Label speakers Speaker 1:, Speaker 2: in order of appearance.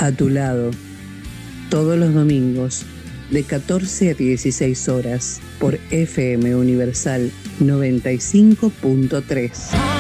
Speaker 1: A tu lado, todos los domingos, de 14 a 16 horas, por FM Universal 95.3.